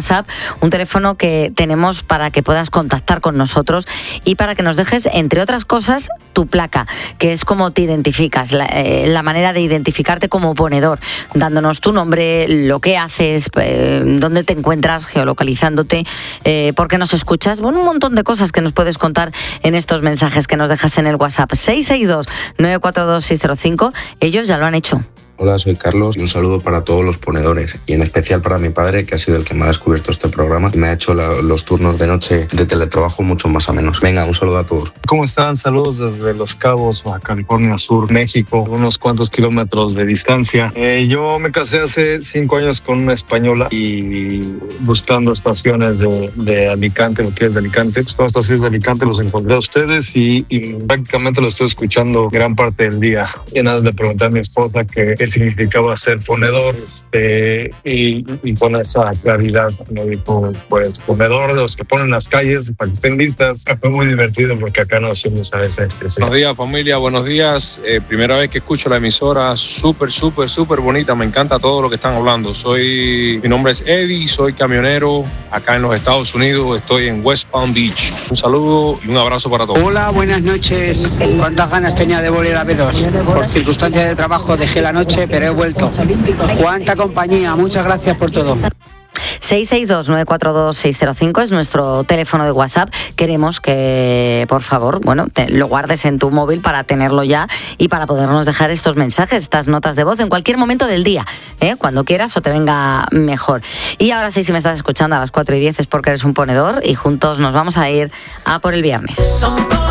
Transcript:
WhatsApp, un teléfono que tenemos para que puedas contactar con nosotros y para que nos dejes, entre otras cosas, tu placa, que es como te identificas, la manera de identificarte como ponedor, dándonos tu nombre, lo que haces, dónde te encuentras, geolocalizándote, por qué nos escuchas. Bueno, un montón de cosas que nos puedes contar en estos mensajes que nos dejas en el WhatsApp 662-942-605. Ellos ya lo han hecho. Hola, soy Carlos y un saludo para todos los ponedores y en especial para mi padre, que ha sido el que me ha descubierto este programa y me ha hecho los turnos de noche de teletrabajo mucho más amenos. Venga, un saludo a todos. ¿Cómo están? Saludos desde Los Cabos, Baja California Sur, México, unos cuantos kilómetros de distancia. Yo me casé hace 5 años con una española y buscando estaciones de Alicante, lo que es de Alicante. Buscando estaciones de Alicante los encontré a ustedes y prácticamente lo estoy escuchando gran parte del día. Y nada, le pregunté a mi esposa qué significaba ser ponedor y con esa claridad me dijo, pues ponedor de los que ponen las calles para que estén listas. Fue muy divertido porque acá no hacemos a esa expresión. Buenos días, familia, buenos días. Primera vez que escucho la emisora, súper bonita, me encanta todo lo que están hablando. Mi nombre es Eddie, soy camionero acá en los Estados Unidos, estoy en West Palm Beach. Un saludo y un abrazo para todos. Hola, buenas noches. ¿Cuántas ganas tenía de volver a veros? Por circunstancias de trabajo dejé la noche, pero he vuelto. Cuánta compañía, muchas gracias por todo. 662-942-605 es nuestro teléfono de WhatsApp. Queremos que, por favor, lo guardes en tu móvil para tenerlo ya y para podernos dejar estos mensajes, estas notas de voz en cualquier momento del día, cuando quieras o te venga mejor. Y ahora sí, si me estás escuchando a las 4:10 es porque eres un ponedor y juntos nos vamos a ir a por el viernes.